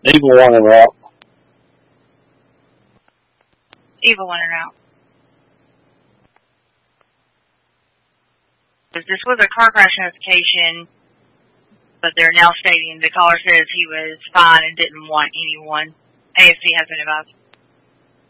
Evil one and out. Evil one and out. This was a car crash notification, but they're now stating the caller says he was fine and didn't want anyone. AFC has been advised.